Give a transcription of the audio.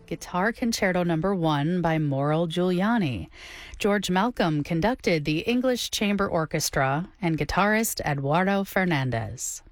Guitar Concerto No. 1 by Mauro Giuliani. George Malcolm conducted the English Chamber Orchestra, and guitarist Eduardo Fernandez.